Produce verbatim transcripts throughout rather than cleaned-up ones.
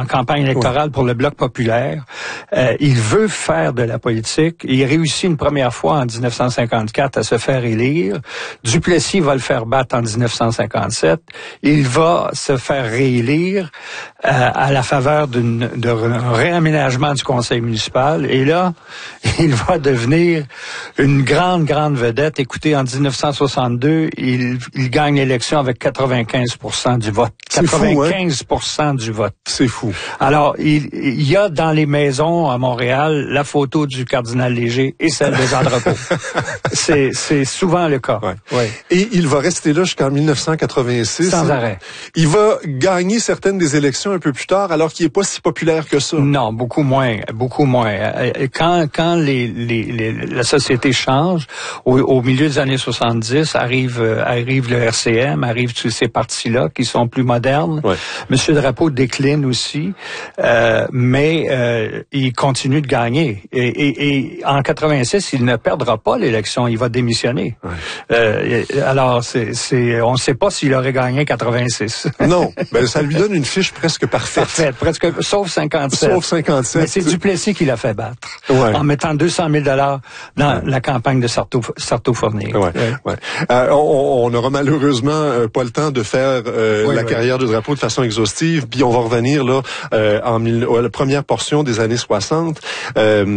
en campagne électorale oui. pour le Bloc populaire. Euh, il veut faire de la politique. Il réussit une première fois en dix-neuf cent cinquante-quatre à se faire élire. Duplessis va le faire battre en dix-neuf cent cinquante-sept. Il va se faire réélire euh, à la faveur d'une, d'un réaménagement du conseil municipal. Et là, il va devenir une grande, grande vedette. Écoutez, en dix-neuf cent soixante-deux, il, il gagne l'élection avec quatre-vingt-quinze pour cent du vote. quatre-vingt-quinze pour cent hein? du vote. C'est fou. Alors, il, il y a dans les maisons à Montréal la photo du cardinal Léger et celle de Jean Drapeau. c'est, c'est souvent le cas. Ouais. Ouais. Et il va rester là jusqu'en dix-neuf cent quatre-vingt-six. Sans arrêt. Il va gagner certaines des élections un peu plus tard, alors qu'il n'est pas si populaire que ça. Non, beaucoup moins, beaucoup moins. Quand, quand les, les, les, la société change, au, au milieu des années soixante-dix, arrive, arrive le R C M, arrivent tous ces partis-là qui sont plus modernes. Ouais. Monsieur Drapeau décline aussi, euh, mais euh, il continue de gagner. Et, et, et en quatre-vingt-six, il ne perdra pas l'élection, il va démissionner. Ouais. Euh, alors, c'est, c'est, on ne sait pas s'il aurait gagné quatre-vingt-six. Non, ben ça lui donne une fiche presque parfaite. Parfaite, presque, sauf cinquante-sept. Sauf cinquante-sept. Mais c'est Duplessis qui l'a fait battre. Ouais. En mettant deux cent mille dollars dans ouais. la campagne de Sarto-Fournier. Ouais, ouais. ouais. Euh, on, on n'aura malheureusement euh, pas le temps de faire euh, oui, la oui. carrière de Drapeau de façon exhaustive. Puis on va revenir là euh, en mille, à la première portion des années soixante. Euh,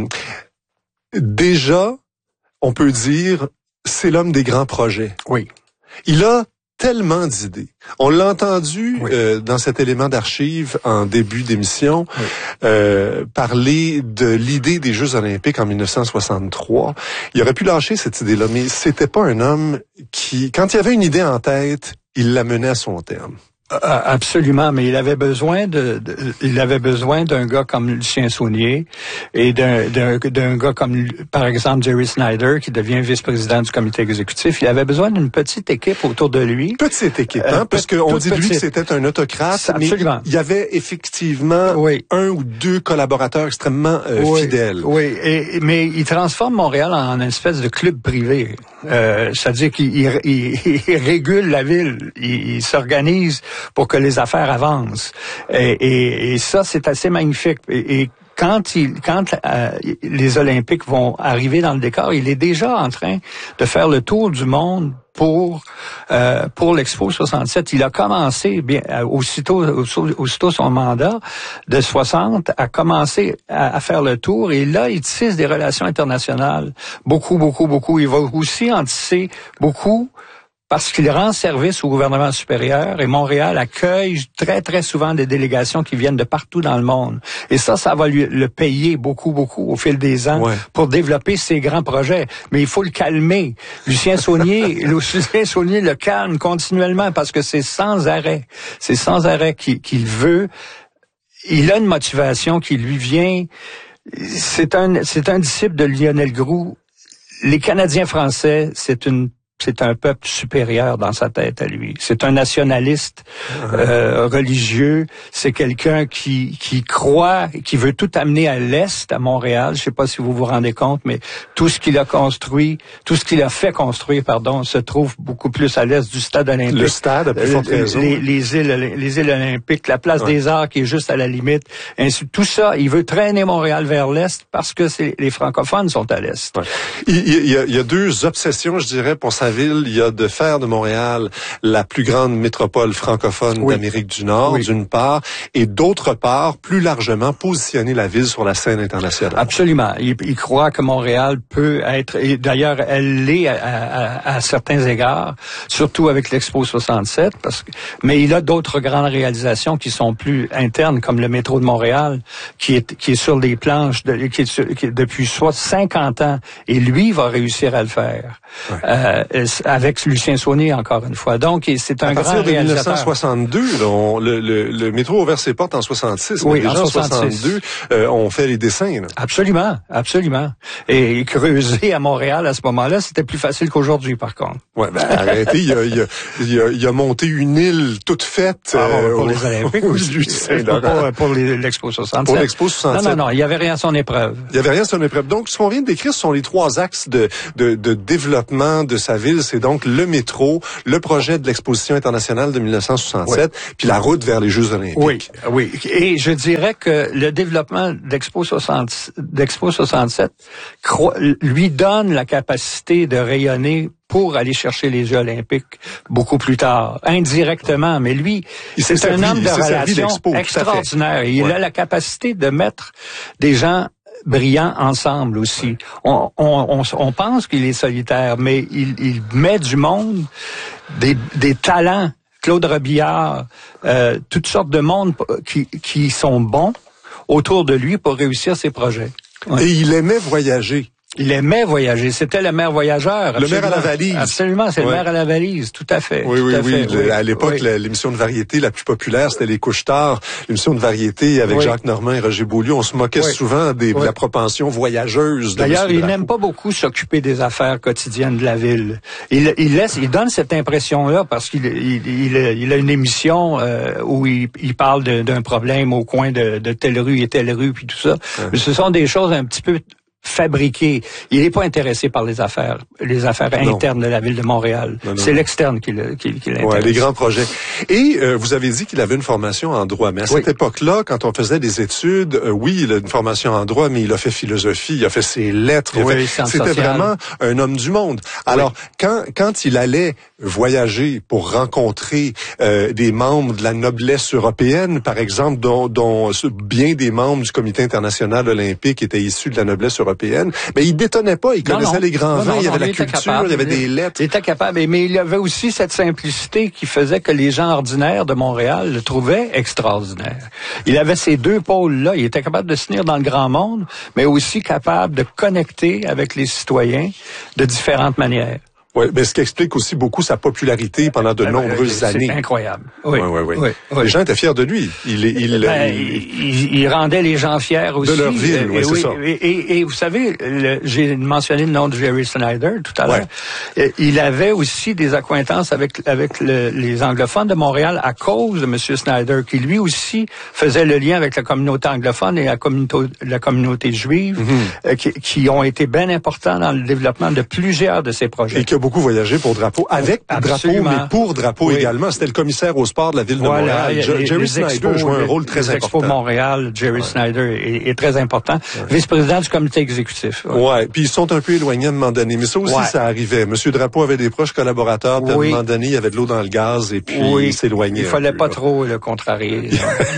déjà, on peut dire, c'est l'homme des grands projets. Oui. Il a tellement d'idées. On l'a entendu oui. euh, dans cet élément d'archives en début d'émission oui. euh, parler de l'idée des Jeux olympiques en dix-neuf cent soixante-trois. Il aurait pu lâcher cette idée-là, mais c'était pas un homme qui, quand il avait une idée en tête, il la menait à son terme. Absolument, mais il avait besoin de, de il avait besoin d'un gars comme Lucien Saunier et d'un, d'un d'un gars comme par exemple Jerry Snyder qui devient vice-président du comité exécutif. Il avait besoin d'une petite équipe autour de lui. Petite équipe, hein, euh, parce qu'on dit de lui que c'était un autocrate, absolument. Mais il y avait effectivement oui. un ou deux collaborateurs extrêmement euh, oui. fidèles. Oui, et, mais il transforme Montréal en une espèce de club privé. Euh, c'est-à-dire qu'il il, il, il régule la ville, il, il s'organise pour que les affaires avancent. Et, et, et ça, c'est assez magnifique. Et, et quand, il, quand euh, les Olympiques vont arriver dans le décor, il est déjà en train de faire le tour du monde pour euh, pour l'Expo soixante-sept. Il a commencé, bien aussitôt, aussitôt, aussitôt son mandat de soixante, a commencé à, à faire le tour. Et là, il tisse des relations internationales. Beaucoup, beaucoup, beaucoup. Il va aussi en tisser beaucoup parce qu'il rend service au gouvernement supérieur et Montréal accueille très, très souvent des délégations qui viennent de partout dans le monde. Et ça, ça va lui le payer beaucoup, beaucoup au fil des ans ouais. pour développer ses grands projets. Mais il faut le calmer. Lucien Saunier, Lucien Saunier le calme continuellement parce que c'est sans arrêt. C'est sans arrêt qu'il, qu'il veut. Il a une motivation qui lui vient. C'est un, c'est un disciple de Lionel Groulx. Les Canadiens français, c'est une C'est un peuple supérieur dans sa tête à lui. C'est un nationaliste euh, religieux. C'est quelqu'un qui qui croit, qui veut tout amener à l'est, à Montréal. Je sais pas si vous vous rendez compte, mais tout ce qu'il a construit, tout ce qu'il a fait construire, pardon, se trouve beaucoup plus à l'est du stade olympique. Le stade, à plus forte raison. Les, les îles, les îles olympiques, la place ouais. des Arts qui est juste à la limite. Ainsi, tout ça, il veut traîner Montréal vers l'est parce que c'est, les francophones sont à l'est. Ouais. Il, il, y a, il y a deux obsessions, je dirais, pour sa ville. Il y a de faire de Montréal la plus grande métropole francophone oui. d'Amérique du Nord, oui. d'une part, et d'autre part, plus largement, positionner la ville sur la scène internationale. Absolument. Il, il croit que Montréal peut être, et d'ailleurs, elle l'est à, à, à certains égards, surtout avec l'Expo soixante-sept, parce que, mais il a d'autres grandes réalisations qui sont plus internes, comme le métro de Montréal, qui est, qui est sur les planches de, qui est, sur, qui est depuis soit cinquante ans, et lui va réussir à le faire. Ouais. Euh, avec Lucien Saunier, encore une fois. Donc, c'est un grand réalisateur. À partir de dix-neuf cent soixante-deux, là, on, le, le, le métro a ouvert ses portes en soixante-six, oui, mais déjà en soixante-deux, euh, on fait les dessins. Là. Absolument, absolument. Et creuser à Montréal à ce moment-là, c'était plus facile qu'aujourd'hui, par contre. Ouais, ben arrêtez, il a, il, a, il, a, il a monté une île toute faite ah, bon, euh, pour au, les Olympiques aussi. Pour, pour, pour les, l'Expo soixante-sept. Pour l'Expo soixante-sept. Non, non, non, il n'y avait rien à son épreuve. Il n'y avait rien à son épreuve. Donc, ce qu'on vient de décrire, ce sont les trois axes de, de, de développement de sa ville ville, c'est donc le métro, le projet de l'exposition internationale de mille neuf cent soixante-sept, oui. puis la route vers les Jeux olympiques. Oui, oui. Et je dirais que le développement d'Expo soixante, d'Expo soixante-sept lui donne la capacité de rayonner pour aller chercher les Jeux olympiques beaucoup plus tard, indirectement. Mais lui, c'est un homme de relations extraordinaire. Il ouais. a la capacité de mettre des gens brillants ensemble aussi. Ouais. On, on, on, on pense qu'il est solitaire, mais il, il met du monde, des, des talents, Claude Robillard, euh, toutes sortes de monde qui, qui sont bons autour de lui pour réussir ses projets. Ouais. Et il aimait voyager. Il aimait voyager. C'était le maire voyageur. Le maire à la valise. Absolument, c'est ouais. le maire à la valise, tout à fait. Oui, tout oui, à oui. fait. Le, oui. À l'époque, oui. l'émission de variété la plus populaire, c'était les Couche-Tard. L'émission de variété avec oui. Jacques Normand et Roger Beaulieu. On se moquait oui. souvent des, oui. de la propension voyageuse de D'ailleurs, il n'aime pas beaucoup s'occuper des affaires quotidiennes de la ville. Il, il laisse, il donne cette impression-là parce qu'il il, il, il a une émission euh, où il, il parle de, d'un problème au coin de, de telle rue et telle rue, puis tout ça. Ouais. Mais ce sont des choses un petit peu fabriqué. Il n'est pas intéressé par les affaires, les affaires non. internes de la ville de Montréal. Non, non, c'est non. l'externe qui, le, qui, qui l'intéresse. Ouais, les grands projets. Et euh, vous avez dit qu'il avait une formation en droit. Mais à cette oui. époque-là, quand on faisait des études, euh, oui, il a une formation en droit, mais il a fait philosophie, il a fait ses lettres. Il oui, fait... C'était social. vraiment un homme du monde. Alors, oui. quand, quand il allait voyager pour rencontrer euh, des membres de la noblesse européenne, par exemple, dont, dont bien des membres du Comité international olympique étaient issus de la noblesse européenne, mais il détonnait pas, il connaissait non, non. les grands vins, il y avait la culture, capable, il y avait des lettres. Il était capable, mais il avait aussi cette simplicité qui faisait que les gens ordinaires de Montréal le trouvaient extraordinaire. Il avait ces deux pôles-là, il était capable de se tenir dans le grand monde, mais aussi capable de connecter avec les citoyens de différentes manières. Oui, mais ce qui explique aussi beaucoup sa popularité pendant de nombreuses c'est années. C'est incroyable. Oui, oui, oui, oui. oui. Les gens étaient fiers de lui. Il, il, ben, il, il, il rendait les gens fiers aussi. De leur ville, et, oui, c'est oui, ça. Et, et, et vous savez, le, j'ai mentionné le nom de Jerry Snyder tout à l'heure. Ouais. Il avait aussi des accointances avec avec le, les anglophones de Montréal à cause de M. Snyder, qui lui aussi faisait le lien avec la communauté anglophone et la communauté, la communauté juive, mm-hmm. euh, qui, qui ont été bien importants dans le développement de plusieurs de ces projets. Et qui a beaucoup voyagé pour Drapeau, avec Absolument. Drapeau, mais pour Drapeau oui. également. C'était le commissaire au sport de la ville de voilà, Montréal. Les, Jerry les Snyder expos, joue un rôle très les important. Expo de Montréal, Jerry ouais. Snyder est, est très important. Ouais. Vice-président du comité exécutif. Ouais. ouais, puis ils sont un peu éloignés à un moment donné. Mais ça aussi, ouais. ça arrivait. Monsieur Drapeau avait des proches collaborateurs, puis oui. à un moment donné, il y avait de l'eau dans le gaz, et puis oui. il s'éloignait. Il fallait peu, pas là. trop le contrarier.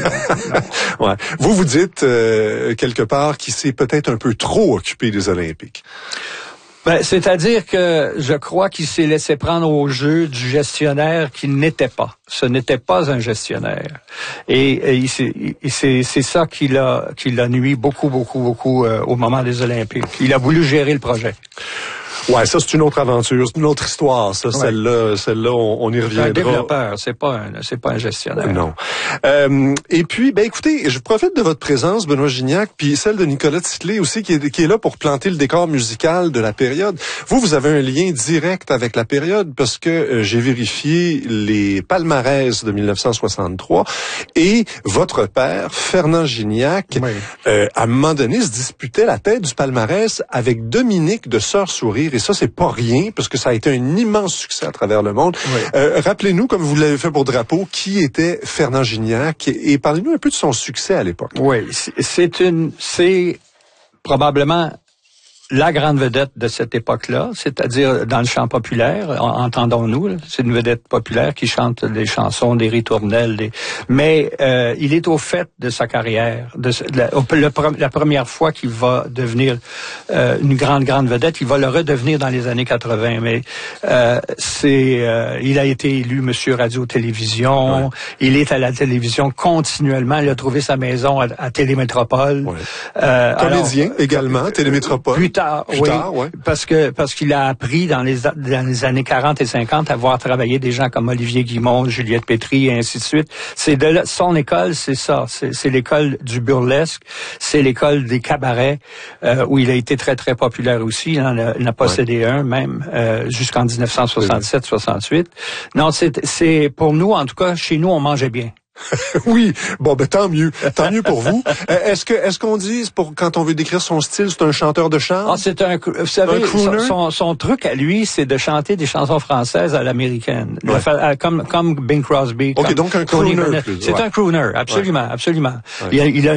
ouais. Vous, vous dites, euh, quelque part, qu'il s'est peut-être un peu trop occupé des Olympiques. Ben, c'est-à-dire que je crois qu'il s'est laissé prendre au jeu du gestionnaire qui n'était pas. Ce n'était pas un gestionnaire. Et, et il s'est, il s'est, c'est ça qui l'a, qui l'a nuit beaucoup, beaucoup, beaucoup euh, au moment des Olympiques. Il a voulu gérer le projet. Ouais, ça c'est une autre aventure, c'est une autre histoire. Ça, ouais. celle-là, celle-là, on, on y reviendra. C'est un développeur, c'est pas un, c'est pas un gestionnaire. Non. Euh, et puis, ben écoutez, je profite de votre présence, Benoît Gignac, puis celle de Nicolas Titley aussi, qui est, qui est là pour planter le décor musical de la période. Vous, vous avez un lien direct avec la période parce que euh, j'ai vérifié les palmarès de mille neuf cent soixante-trois et votre père, Fernand Gignac, oui. euh, à un moment donné, se disputait la tête du palmarès avec Dominique de Sœur-Sourire. Et ça, c'est pas rien, parce que ça a été un immense succès à travers le monde. Oui. Euh, rappelez-nous, comme vous l'avez fait pour Drapeau, qui était Fernand Gignac et, et parlez-nous un peu de son succès à l'époque. Oui, c'est une, c'est probablement la grande vedette de cette époque-là, c'est-à-dire dans le chant populaire, entendons-nous, c'est une vedette populaire qui chante des chansons, des ritournelles, des... mais euh, il est au fait de sa carrière. De, de la, le, la première fois qu'il va devenir euh, une grande, grande vedette, il va le redevenir dans les années quatre-vingts, mais euh, c'est, euh, il a été élu Monsieur Radio-Télévision, ouais. il est à la télévision continuellement, il a trouvé sa maison à, à Télémétropole. Ouais. Euh, Comédien alors, également, Télémétropole. Plus tard, Plus oui, tard, ouais. parce que parce qu'il a appris dans les dans les années quarante et cinquante à voir travailler des gens comme Olivier Guimond, Juliette Pétry et ainsi de suite. C'est de là, son école, c'est ça, c'est, c'est l'école du burlesque, c'est l'école des cabarets euh, où il a été très très populaire aussi. Il en a, il en a possédé ouais. un même euh, jusqu'en dix-neuf cent soixante-sept soixante-huit. Non, c'est c'est pour nous en tout cas chez nous on mangeait bien. Oui, bon, ben tant mieux, tant mieux pour vous. Euh, est-ce que, est-ce qu'on dit pour quand on veut décrire son style, c'est un chanteur de chant? Ah, c'est un, vous savez, son, son, son truc à lui, c'est de chanter des chansons françaises à l'américaine, ouais. la, comme comme Bing Crosby. Ok, comme donc un Tony crooner. Bennett. Plus, c'est ouais. un crooner, absolument, ouais. absolument. Ouais. Il, a, il a